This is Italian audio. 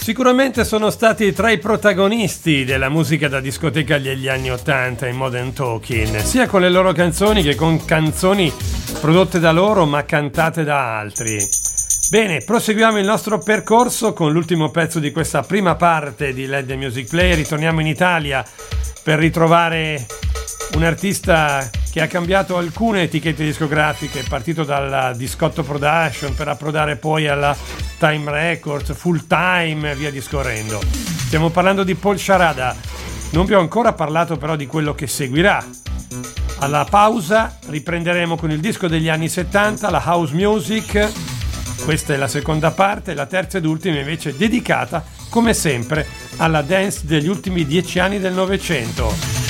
Sicuramente sono stati tra i protagonisti della musica da discoteca degli anni '80 in Modern Talking, sia con le loro canzoni che con canzoni prodotte da loro ma cantate da altri. Bene, proseguiamo il nostro percorso con l'ultimo pezzo di questa prima parte di Let the Music Play. Ritorniamo in Italia per ritrovare un artista che ha cambiato alcune etichette discografiche, partito dalla Discotto Production per approdare poi alla Time Records, Full Time e via discorrendo. Stiamo parlando di Paul Sciarada. Non vi ho ancora parlato però di quello che seguirà. Alla pausa riprenderemo con il disco degli anni 70, la house music. Questa è la seconda parte, la terza ed ultima invece dedicata, come sempre, alla dance degli ultimi 10 anni del Novecento.